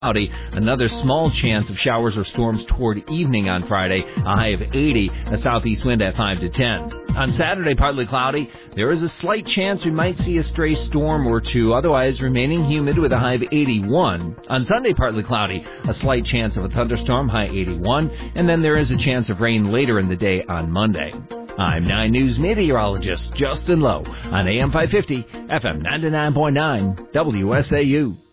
Cloudy, another small chance of showers or storms toward evening on Friday, a high of 80, a southeast wind at 5 to 10. On Saturday, partly cloudy. There is a slight chance we might see a stray storm or two, otherwise remaining humid with a high of 81. On Sunday, partly cloudy, a slight chance of a thunderstorm, high 81, and then there is a chance of rain later in the day on Monday. I'm 9 News meteorologist Justin Lowe on AM 550, FM 99.9, WSAU.